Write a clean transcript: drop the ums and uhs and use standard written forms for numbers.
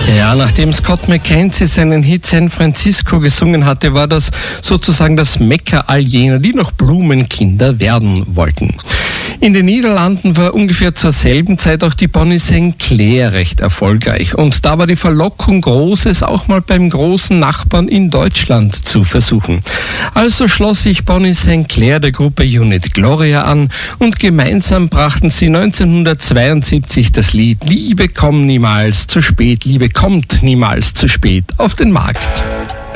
Ja, nachdem Scott McKenzie seinen Hit San Francisco gesungen hatte, war das sozusagen das Mekka all jener, die noch Blumenkinder werden wollten. In den Niederlanden war ungefähr zur selben Zeit auch die Bonnie St. Clair recht erfolgreich. Und da war die Verlockung groß, es auch mal beim großen Nachbarn in Deutschland zu versuchen. Also schloss sich Bonnie St. Clair der Gruppe Unit Gloria an und gemeinsam brachten sie 1972 das Lied Liebe komm niemals zu spät, Liebe kommt niemals zu spät auf den Markt.